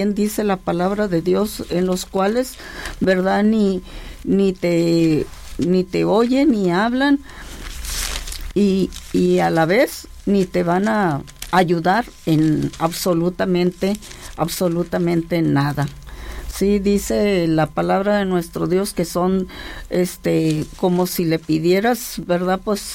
dice la palabra de Dios, en los cuales, ¿verdad? Ni te oyen ni hablan, y a la vez ni te van a ayudar en absolutamente nada. Sí, dice la palabra de nuestro Dios que son como si le pidieras, ¿verdad? Pues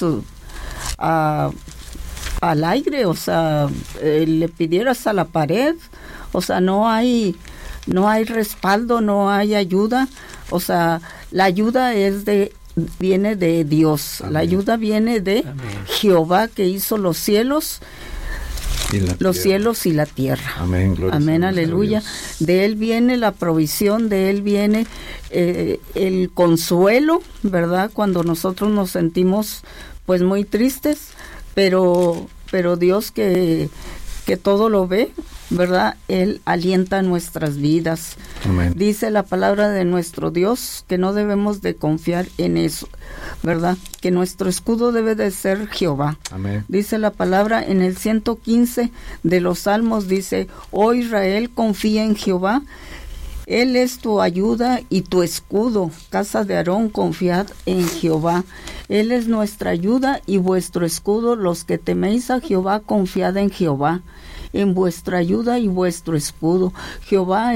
al aire, o sea, le pidieras a la pared, o sea, no hay respaldo, no hay ayuda, o sea, la ayuda viene de Dios. Amén. La ayuda viene de Jehová, que hizo los cielos y la tierra. Amén, gloria amén, aleluya. De Él viene la provisión, de Él viene el consuelo, ¿verdad? Cuando nosotros nos sentimos pues muy tristes, pero Dios que todo lo ve, ¿verdad? Él alienta nuestras vidas. Amén. Dice la palabra de nuestro Dios que no debemos de confiar en eso, ¿verdad? Que nuestro escudo debe de ser Jehová. Amén. Dice la palabra en el 115 de los Salmos, dice: Oh Israel, confía en Jehová, Él es tu ayuda y tu escudo. Casa de Aarón, confiad en Jehová. Él es nuestra ayuda y vuestro escudo. Los que teméis a Jehová, confiad en Jehová, en vuestra ayuda y vuestro escudo. Jehová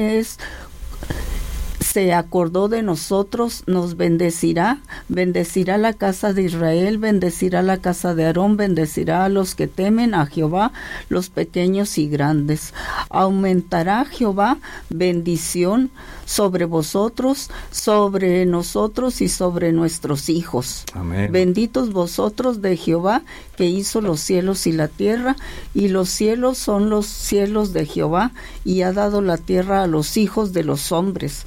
se acordó de nosotros, nos bendecirá la casa de Israel, bendecirá la casa de Aarón, bendecirá a los que temen a Jehová, los pequeños y grandes. Aumentará Jehová bendición sobre vosotros, sobre nosotros y sobre nuestros hijos. Amén. Benditos vosotros de Jehová, que hizo los cielos y la tierra, y los cielos son los cielos de Jehová, y ha dado la tierra a los hijos de los hombres.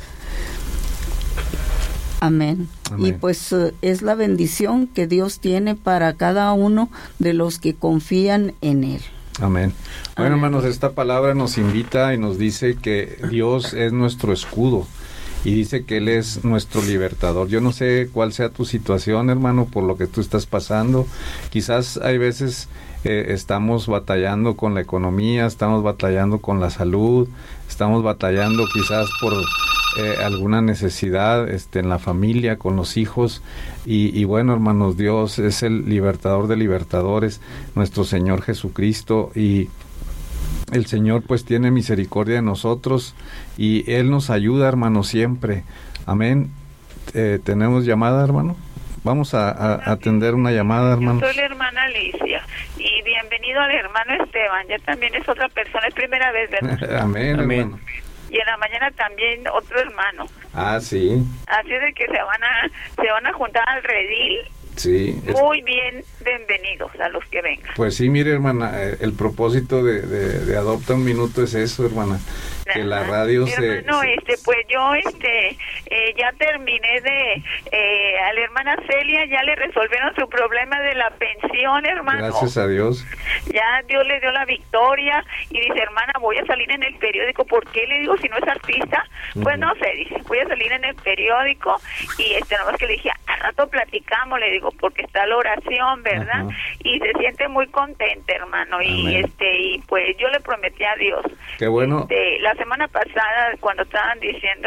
Amén. Amén. Y pues es la bendición que Dios tiene para cada uno de los que confían en Él. Amén. Bueno, Amén. hermanos, esta palabra nos invita y nos dice que Dios es nuestro escudo y dice que Él es nuestro libertador. Yo no sé cuál sea tu situación, hermano, por lo que tú estás pasando. Quizás hay veces estamos batallando con la economía, estamos batallando con la salud, estamos batallando quizás por alguna necesidad en la familia, con los hijos, y bueno, hermanos, Dios es el libertador de libertadores, nuestro Señor Jesucristo, y el Señor pues tiene misericordia de nosotros y Él nos ayuda, hermano, siempre. Amén. ¿Tenemos llamada, hermano? Vamos a atender una llamada, hermano. Yo soy la hermana Alicia y bienvenido al hermano Esteban. Ya también es otra persona, es primera vez, ¿verdad? Amén, Amén. hermano. Y en la mañana también otro hermano. Ah, sí. Así de que se van a juntar al redil. Sí. Muy bien, bienvenidos a los que vengan. Pues sí, mire, hermana, el propósito de Adopta un Minuto es eso, hermana, que la radio hermano, pues yo ya terminé a la hermana Celia ya le resolvieron su problema de la pensión, hermano. Gracias a Dios. Ya Dios le dio la victoria y dice, hermana, voy a salir en el periódico. ¿Por qué? Le digo, si no es artista. Pues no sé, dice, voy a salir en el periódico y nomás que le dije, al rato platicamos, le digo, porque está la oración, ¿verdad? Ajá. Y se siente muy contenta, hermano. Amén. Y pues yo le prometí a Dios. Qué bueno. La semana pasada, cuando estaban diciendo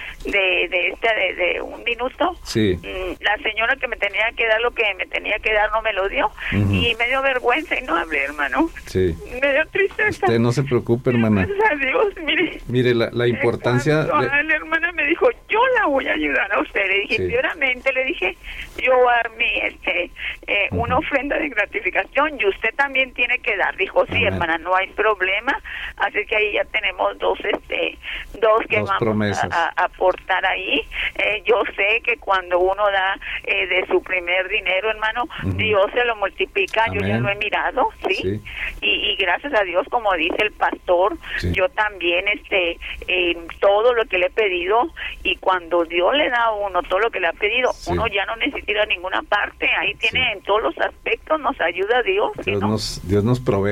de un minuto, Sí. la señora que me tenía que dar lo que me tenía que dar no me lo dio. Ujú. Y me dio vergüenza y no hablé, hermano. Sí. Me dio tristeza. Usted no se preocupe, hermana. Gracias a Dios, Mire, la importancia... Cuando la hermana me dijo, yo la voy a ayudar a usted. Le dije, Sí. primeramente, le dije, yo a mí, una ofrenda de gratificación y usted también tiene que dar. Dijo, sí, Amén. hermana, no hay problema. Así que ahí ya tenemos dos que Dos vamos promesas. a aportar ahí. Yo sé que cuando uno da de su primer dinero, hermano, Ujú. Dios se lo multiplica. Yo ya Amén. lo he mirado, ¿sí? Sí. Y gracias a Dios, como dice el pastor, Sí. yo también todo lo que le he pedido, y cuando Dios le da a uno todo lo que le ha pedido, Sí. uno ya no necesita ir a ninguna parte. Ahí tiene Sí. en todos los aspectos, nos ayuda Dios, ¿sí, no? Dios nos provee.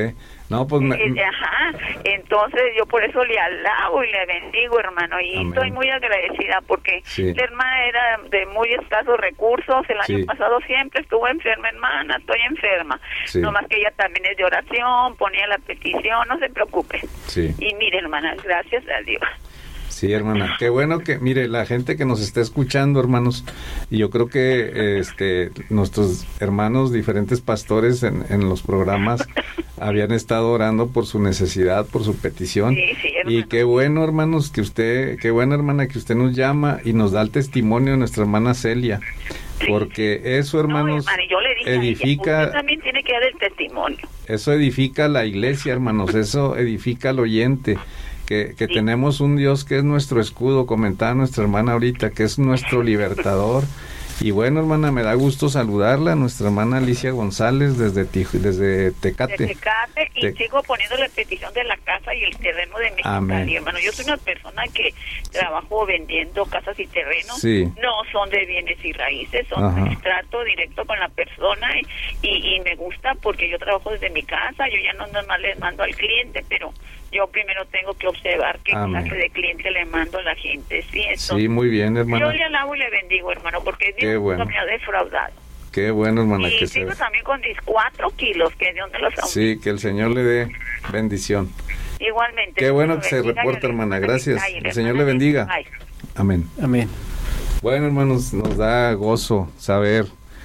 No, pues Ajá, entonces yo por eso le alabo y le bendigo, hermano, y Amén. estoy muy agradecida porque Sí. la hermana era de muy escasos recursos, el año Sí. pasado siempre estuvo enferma, hermana, estoy enferma, Sí. nomás que ella también es de oración, ponía la petición, no se preocupe. Sí. Y mire, hermana, gracias a Dios. Sí, hermana, qué bueno que, mire, la gente que nos está escuchando, hermanos, y yo creo que nuestros hermanos, diferentes pastores en los programas, habían estado orando por su necesidad, por su petición. Sí, sí, hermano. Y qué bueno, hermanos, qué buena hermana que usted nos llama y nos da el testimonio de nuestra hermana Celia, porque eso, hermanos, No, hermana, yo le dije a ella, edifica, usted también tiene que dar el testimonio. eso edifica la iglesia, hermanos, eso edifica al oyente. Que tenemos un Dios que es nuestro escudo, comentaba nuestra hermana ahorita, que es nuestro libertador. Y bueno, hermana, me da gusto saludarla, nuestra hermana Alicia González desde Tecate. De Tecate, y sigo poniendo la petición de la casa y el terreno de Mexicali, hermano. Yo soy una persona que trabajo vendiendo casas y terrenos. Sí. No son de bienes y raíces, son de trato directo con la persona y me gusta porque yo trabajo desde mi casa, yo ya no nomás le mando al cliente, pero yo primero tengo que observar qué clase de cliente le mando a la gente. Sí, entonces, sí, muy bien, hermana. yo le alabo y le bendigo, hermano, porque Dios no me ha defraudado. Qué bueno, hermana. Y sigo también con mis 4 kilos, que Dios me los aumente. Sí, que el Señor le dé bendición. Igualmente. Qué bueno que se reporta, hermana. Gracias. El Señor le bendiga. Amén. Amén. Bueno, hermanos, nos da gozo saber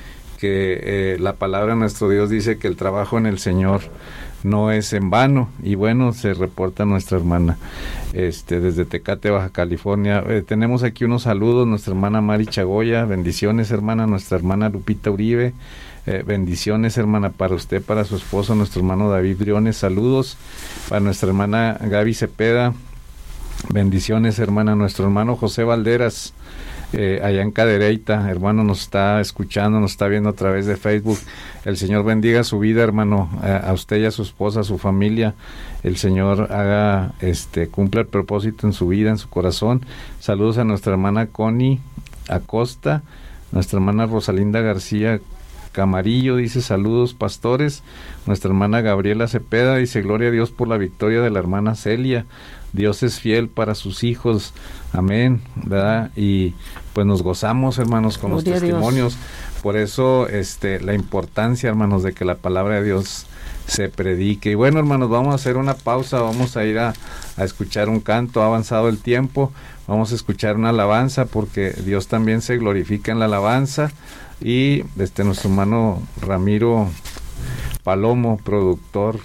que la palabra de nuestro Dios dice que el trabajo en el Señor no es en vano. Y bueno, se reporta nuestra hermana desde Tecate, Baja California. Tenemos aquí unos saludos, nuestra hermana Mari Chagoya, bendiciones, hermana, nuestra hermana Lupita Uribe, bendiciones, hermana, para usted, para su esposo, nuestro hermano David Briones, saludos, para nuestra hermana Gaby Cepeda, bendiciones, hermana, nuestro hermano José Valderas, allá en Cadereyta, hermano, nos está escuchando, nos está viendo a través de Facebook. El Señor bendiga su vida, hermano, a usted y a su esposa, a su familia. El Señor haga, cumpla el propósito en su vida, en su corazón. Saludos a nuestra hermana Connie Acosta, nuestra hermana Rosalinda García Camarillo, dice saludos pastores. Nuestra hermana Gabriela Cepeda dice gloria a Dios por la victoria de la hermana Celia. Dios es fiel para sus hijos, amén, ¿verdad? Y pues nos gozamos, hermanos, con Gloria los testimonios. Por eso la importancia, hermanos, de que la palabra de Dios se predique. Y bueno, hermanos, vamos a hacer una pausa, vamos a ir a escuchar un canto. Ha avanzado el tiempo, vamos a escuchar una alabanza, porque Dios también se glorifica en la alabanza. Y nuestro hermano Ramiro Palomo, productor,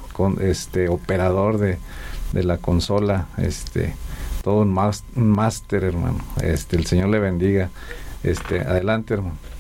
operador de la consola, todo un máster, hermano. El Señor le bendiga. Adelante, hermano.